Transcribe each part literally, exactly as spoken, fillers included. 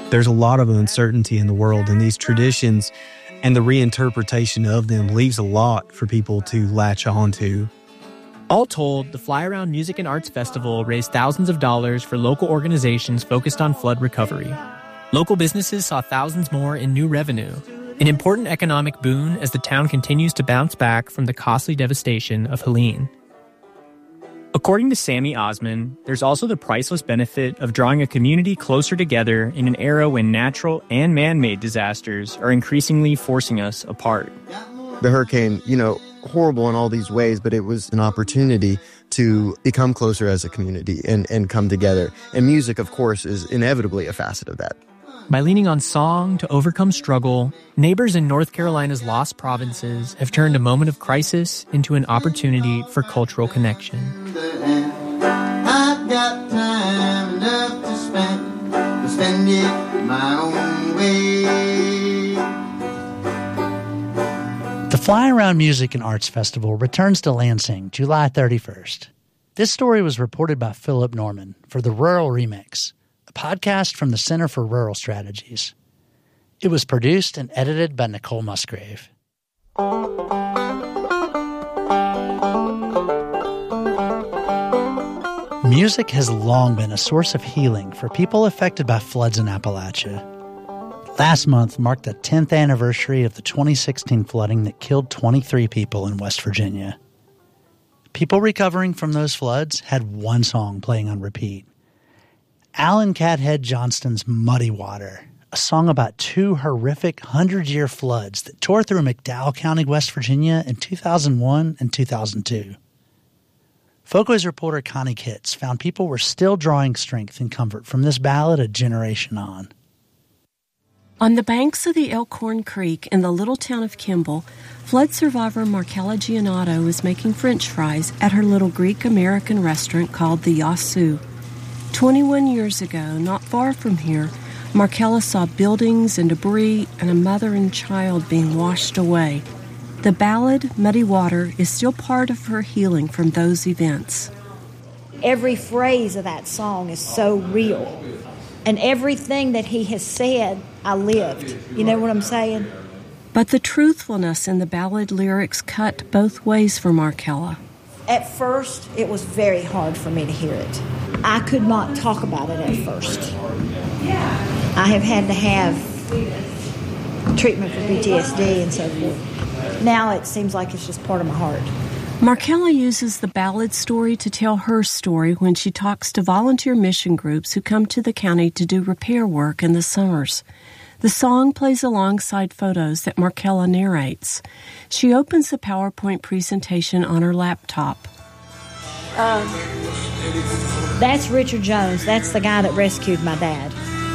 There's a lot of uncertainty in the world, and these traditions and the reinterpretation of them leaves a lot for people to latch on to. All told, the Fly Around Music and Arts Festival raised thousands of dollars for local organizations focused on flood recovery. Local businesses saw thousands more in new revenue, an important economic boon as the town continues to bounce back from the costly devastation of Helene. According to Sammy Osman, there's also the priceless benefit of drawing a community closer together in an era when natural and man-made disasters are increasingly forcing us apart. The hurricane, you know, horrible in all these ways, but it was an opportunity to become closer as a community and, and come together. And music, of course, is inevitably a facet of that. By leaning on song to overcome struggle, neighbors in North Carolina's lost provinces have turned a moment of crisis into an opportunity for cultural connection. I've got time enough to spend, to spend it my own way. The Fly Around Music and Arts Festival returns to Lansing July thirty-first. This story was reported by Philip Norman for the Rural Remix, a podcast from the Center for Rural Strategies. It was produced and edited by Nicole Musgrave. Music has long been a source of healing for people affected by floods in Appalachia. Last month marked the tenth anniversary of the twenty sixteen flooding that killed twenty-three people in West Virginia. People recovering from those floods had one song playing on repeat. Alan Cathead Johnston's Muddy Water, a song about two horrific hundred-year floods that tore through McDowell County, West Virginia in two thousand one and two thousand two. Folkways reporter Connie Kitts found people were still drawing strength and comfort from this ballad a generation on. On the banks of the Elkhorn Creek in the little town of Kimball, flood survivor Markella Giannato is making French fries at her little Greek-American restaurant called the Yasu. twenty-one years ago, not far from here, Markella saw buildings and debris and a mother and child being washed away. The ballad, Muddy Water, is still part of her healing from those events. Every phrase of that song is so real. And everything that he has said, I lived. You know what I'm saying? But the truthfulness in the ballad lyrics cut both ways for Markella. At first, it was very hard for me to hear it. I could not talk about it at first. I have had to have treatment for P T S D and so forth. Now it seems like it's just part of my heart. Markella uses the ballad story to tell her story when she talks to volunteer mission groups who come to the county to do repair work in the summers. The song plays alongside photos that Markella narrates. She opens the PowerPoint presentation on her laptop. Um, that's Richard Jones. That's the guy that rescued my dad.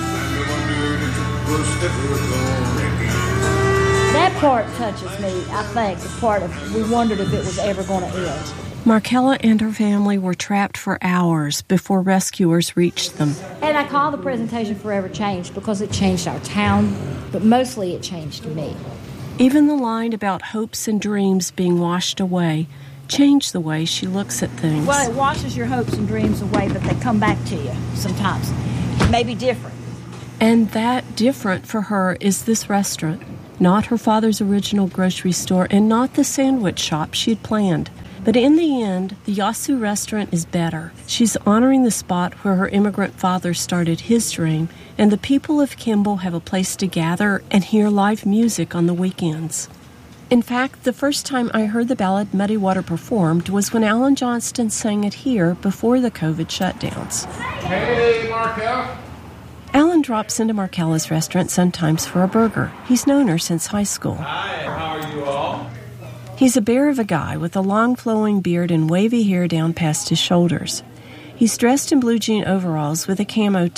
That part touches me, I think, the part of we wondered if it was ever going to end. Markella and her family were trapped for hours before rescuers reached them. And I call the presentation Forever Changed because it changed our town, but mostly it changed me. Even the line about hopes and dreams being washed away changed the way she looks at things. Well, it washes your hopes and dreams away, but they come back to you sometimes. Maybe different. And that different for her is this restaurant, not her father's original grocery store and not the sandwich shop she'd planned. But in the end, the Yasu restaurant is better. She's honoring the spot where her immigrant father started his dream, and the people of Kimball have a place to gather and hear live music on the weekends. In fact, the first time I heard the ballad Muddy Water performed was when Alan Johnston sang it here before the COVID shutdowns. Hey, Markella. Alan drops into Markella's restaurant sometimes for a burger. He's known her since high school. Hi, how are you all? He's a bear of a guy with a long flowing beard and wavy hair down past his shoulders. He's dressed in blue jean overalls with a camo